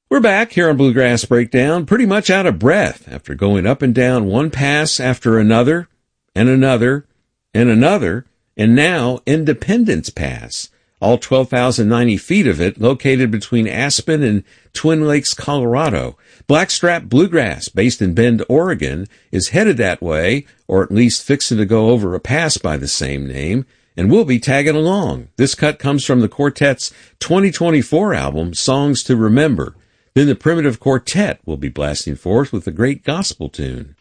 We're back here on Bluegrass Breakdown, pretty much out of breath after going up and down one pass after another, and another, and another, and now Independence Pass, all 12,090 feet of it located between Aspen and Twin Lakes, Colorado. Blackstrap Bluegrass, based in Bend, Oregon, is headed that way, or at least fixing to go over a pass by the same name, and we'll be tagging along. This cut comes from the quartet's 2024 album, Songs to Remember. Then the Primitive Quartet will be blasting forth with a great gospel tune.